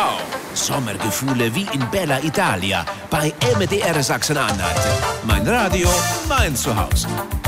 Wow! Sommergefühle wie in Bella Italia bei MDR Sachsen-Anhalt. Mein Radio, mein Zuhause.